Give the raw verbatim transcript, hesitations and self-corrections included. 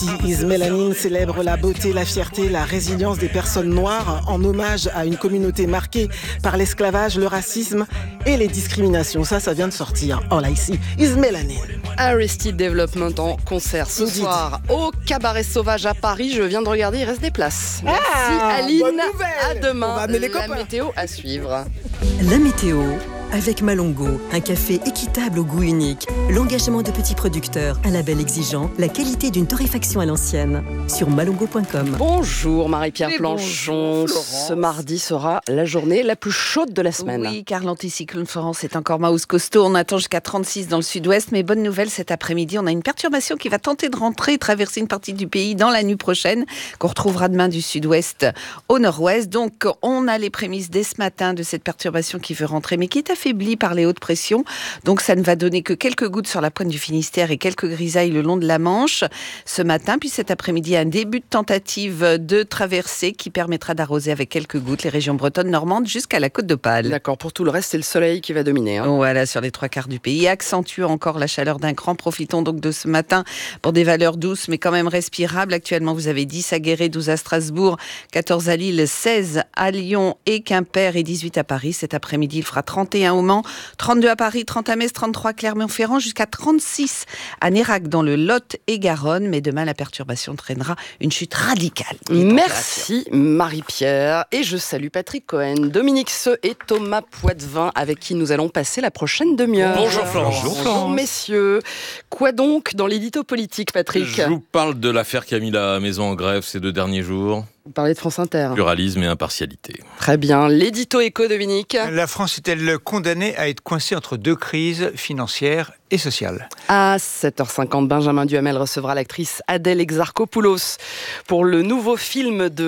Ici, Is Mélanine célèbre la beauté, la fierté, la résilience des personnes noires en hommage à une communauté marquée par l'esclavage, le racisme et les discriminations. Ça, ça vient de sortir. Oh là, ici, Is Mélanine. Aristide Development en concert ce Indeed. soir au Cabaret Sauvage à Paris. Je viens de regarder, il reste des places. Merci Ah, Aline. bonne nouvelle. À demain. On va amener les La copains. météo à suivre. La météo avec Malongo, un café équitable au goût unique, l'engagement de petits producteurs, un label exigeant, la qualité d'une torréfaction à l'ancienne. Sur malongo point com. Bonjour Marie-Pierre Mais Planchon. bonjour, Florence. Ce mardi sera la journée la plus chaude de la semaine. Oui, car l'anticyclone Florence est encore ma hausse costaud. On attend jusqu'à trente-six dans le sud-ouest. Mais bonne nouvelle, cet après-midi, on a une perturbation qui va tenter de rentrer et traverser une partie du pays dans la nuit prochaine, qu'on retrouvera demain du sud-ouest au nord-ouest. Donc, on a les prémices dès ce matin de cette perturbation qui veut rentrer, mais qui est affaiblie par les hautes pressions. Donc, ça ne va donner que quelques gouttes sur la pointe du Finistère et quelques grisailles le long de la Manche ce matin. Puis cet après-midi, un début de tentative de traversée qui permettra d'arroser avec quelques gouttes les régions bretonnes, normandes jusqu'à la Côte d'Opale. D'accord, pour tout le reste, c'est le soleil qui va dominer. Hein. Voilà, sur les trois quarts du pays. Accentuant encore la chaleur d'un cran. Profitons donc de ce matin pour des valeurs douces, mais quand même respirables. Actuellement, vous avez dix à Guéret, douze à Strasbourg, quatorze à Lille, seize à Lyon et Quimper et dix-huit à Paris. Cet après-midi, il fera trente et un au Mans, trente-deux à Paris, trente à Metz, trente-trois à Clermont-Ferrand, jusqu'à trente-six à Nérac dans le Lot et Garonne. Mais demain, la perturbation traînera une chute radicale. Merci Marie-Pierre. Et je salue Patrick Cohen, Dominique Seux et Thomas Poitvin avec qui nous allons passer la prochaine demi-heure. Bonjour Florence. Bonjour, Bonjour messieurs. Quoi donc dans l'édito politique, Patrick? Je vous parle de l'affaire qui a mis la maison en grève ces deux derniers jours. Vous parlez de France Inter. Pluralisme et impartialité. Très bien. L'édito éco, Dominique. La France est-elle condamnée à être coincée entre deux crises financières et sociales? À sept heures cinquante, Benjamin Duhamel recevra l'actrice Adèle Exarchopoulos pour le nouveau film de